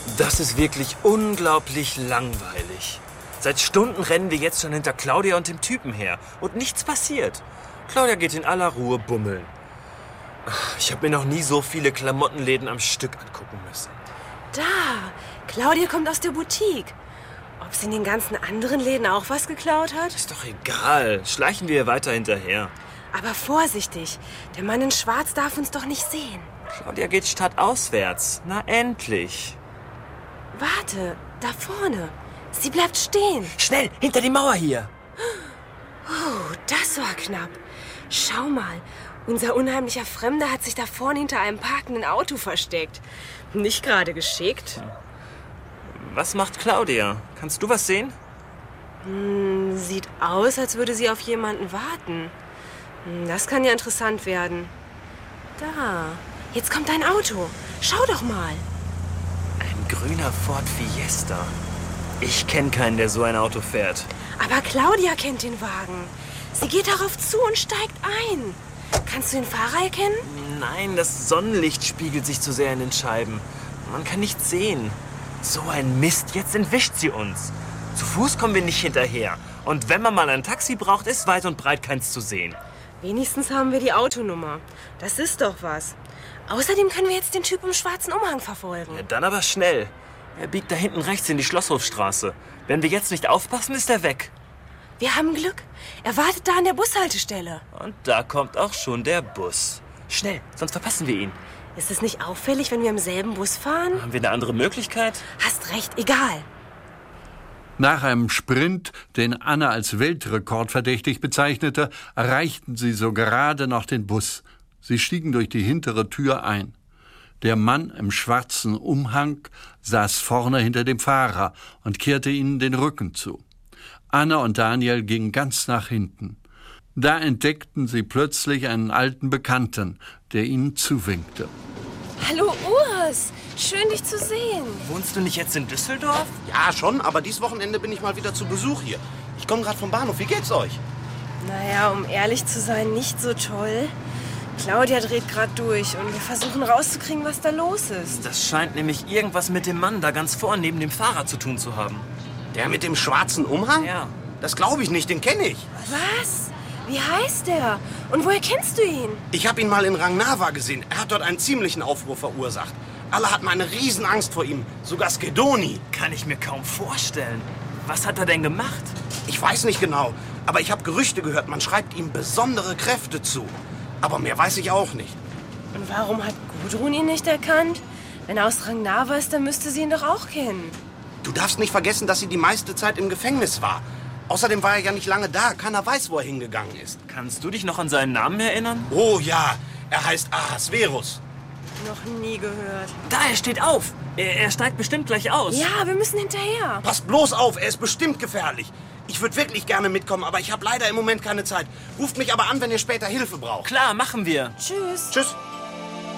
Das ist wirklich unglaublich langweilig. Seit Stunden rennen wir jetzt schon hinter Claudia und dem Typen her. Und nichts passiert. Claudia geht in aller Ruhe bummeln. Ich habe mir noch nie so viele Klamottenläden am Stück angucken müssen. Da, Claudia kommt aus der Boutique. Ob sie in den ganzen anderen Läden auch was geklaut hat? Ist doch egal. Schleichen wir ihr weiter hinterher. Aber vorsichtig, der Mann in Schwarz darf uns doch nicht sehen. Claudia geht stadtauswärts. Na endlich. Warte, da vorne. Sie bleibt stehen. Schnell, hinter die Mauer hier. Das war knapp. Schau mal, unser unheimlicher Fremder hat sich da vorne hinter einem parkenden Auto versteckt. Nicht gerade geschickt. Was macht Claudia? Kannst du was sehen? Sieht aus, als würde sie auf jemanden warten. Das kann ja interessant werden. Da, jetzt kommt ein Auto. Schau doch mal. Ein grüner Ford Fiesta. Ich kenne keinen, der so ein Auto fährt. Aber Claudia kennt den Wagen. Sie geht darauf zu und steigt ein. Kannst du den Fahrer erkennen? Nein, das Sonnenlicht spiegelt sich zu sehr in den Scheiben. Man kann nichts sehen. So ein Mist, jetzt entwischt sie uns. Zu Fuß kommen wir nicht hinterher. Und wenn man mal ein Taxi braucht, ist weit und breit keins zu sehen. Wenigstens haben wir die Autonummer. Das ist doch was. Außerdem können wir jetzt den Typ im schwarzen Umhang verfolgen. Ja, dann aber schnell. Er biegt da hinten rechts in die Schlosshofstraße. Wenn wir jetzt nicht aufpassen, ist er weg. Wir haben Glück. Er wartet da an der Bushaltestelle. Und da kommt auch schon der Bus. Schnell, sonst verpassen wir ihn. Ist es nicht auffällig, wenn wir im selben Bus fahren? Haben wir eine andere Möglichkeit? Hast recht, egal. Nach einem Sprint, den Anna als Weltrekordverdächtig bezeichnete, erreichten sie so gerade noch den Bus. Sie stiegen durch die hintere Tür ein. Der Mann im schwarzen Umhang saß vorne hinter dem Fahrer und kehrte ihnen den Rücken zu. Anna und Daniel gingen ganz nach hinten. Da entdeckten sie plötzlich einen alten Bekannten, der ihnen zuwinkte. Hallo Urs, schön dich zu sehen. Wohnst du nicht jetzt in Düsseldorf? Ja, schon, aber dieses Wochenende bin ich mal wieder zu Besuch hier. Ich komme gerade vom Bahnhof. Wie geht's euch? Naja, um ehrlich zu sein, nicht so toll. Claudia dreht gerade durch und wir versuchen rauszukriegen, was da los ist. Das scheint nämlich irgendwas mit dem Mann da ganz vorn neben dem Fahrer zu tun zu haben. Der mit dem schwarzen Umhang? Ja. Das glaube ich nicht, den kenne ich. Was? Wie heißt der? Und woher kennst du ihn? Ich habe ihn mal in Rangnava gesehen. Er hat dort einen ziemlichen Aufruhr verursacht. Alle hatten eine Riesenangst vor ihm. Sogar Skedoni. Kann ich mir kaum vorstellen. Was hat er denn gemacht? Ich weiß nicht genau, aber ich habe Gerüchte gehört, man schreibt ihm besondere Kräfte zu. Aber mehr weiß ich auch nicht. Und warum hat Gudrun ihn nicht erkannt? Wenn er aus Rangnava ist, dann müsste sie ihn doch auch kennen. Du darfst nicht vergessen, dass sie die meiste Zeit im Gefängnis war. Außerdem war er ja nicht lange da. Keiner weiß, wo er hingegangen ist. Kannst du dich noch an seinen Namen erinnern? Oh ja, er heißt Ahasverus. Noch nie gehört. Da, er steht auf. Er steigt bestimmt gleich aus. Ja, wir müssen hinterher. Passt bloß auf, er ist bestimmt gefährlich. Ich würde wirklich gerne mitkommen, aber ich habe leider im Moment keine Zeit. Ruft mich aber an, wenn ihr später Hilfe braucht. Klar, machen wir. Tschüss. Tschüss.